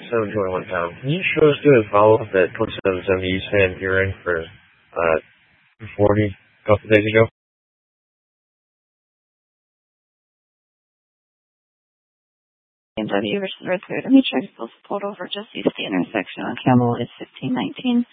721 Can you show us do a follow-up at 2770 East Van Buren for 40 a couple days ago? BMW versus Red Toyota Matrix, both pulled over just east of the intersection on Campbell. It's 1519.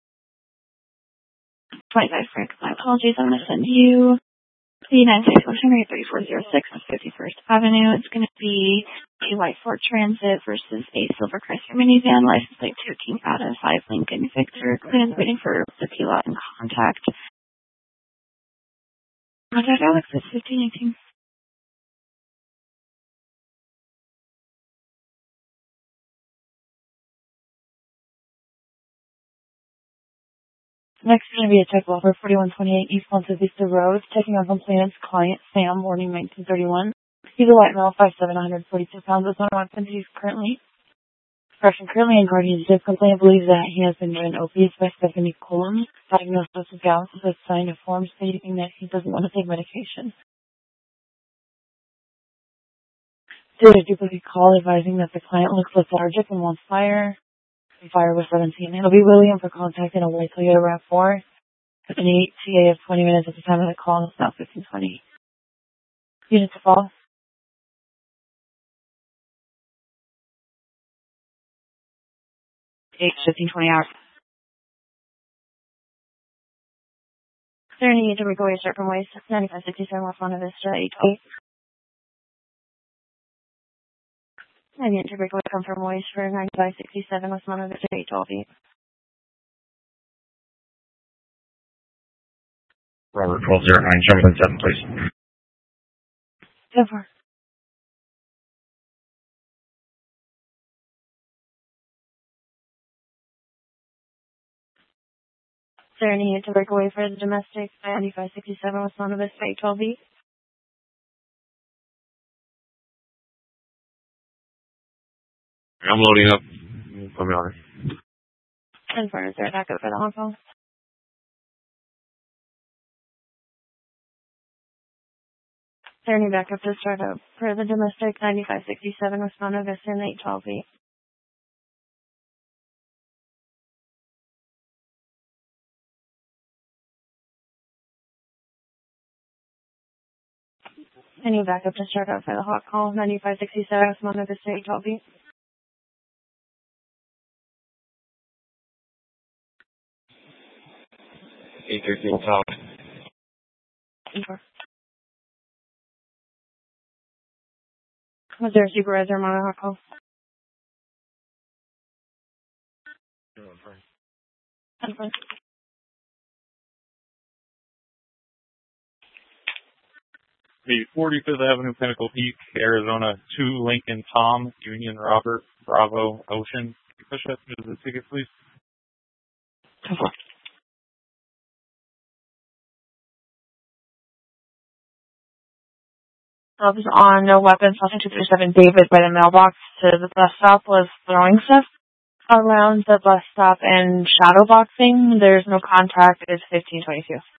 25 Frank, my apologies. I'm going to send you the 96 Ocean Rate 3406 on 51st Avenue. It's going to be a white Ford Transit versus a silver Chrysler minivan, license plate 2 King out of 5 Lincoln Victor. Clearance waiting for the P-Lot and contact. Contact Alex at 1518. Next is going to be a check for 4128 East Ponce Vista Road, checking on complainant's client, Sam, morning 1931. He's a white male, 5'7", 142 pounds, with one weapon. He's currently in guardianship. Complainant believes that he has been given opiates by Stephanie Coulomb, diagnosed with gout, but signed a form stating that he doesn't want to take medication. Did a duplicate call advising that the client looks lethargic and wants fire. Fire was 17. It'll be William for contact in a white Toyota RAV4. An 8 TA of 20 minutes at the time of the call, and it's now 1520. Unit to fall. 1520 hours. Is there any need to recover your start from waste? 9567 West Monte Vista, 828. I need to breakaway come from waste for 9567 West Monte Vista, 812. Robert 1209, jump in 7, please. 10-4. Is there any need to break away for the domestic 9567 West Monte Vista, 812? I'm loading up. Let me on it. 10-4, is there a backup for the Hong Kong? Is there any backup to start up for the domestic 9567 West Monte Vista and 812? Any backup to start up for the hot call 9567 West Monte Vista, 812? Top. Was there a supervisor on a hot call? The 45th Avenue, Pinnacle Peak, Arizona 2 Lincoln Tom, Union Robert, Bravo, Ocean. Push up to the ticket, please. Subs on no weapons, 237 David by the mailbox to the bus stop was throwing stuff around the bus stop and shadow boxing. There's no contact. It's 1522.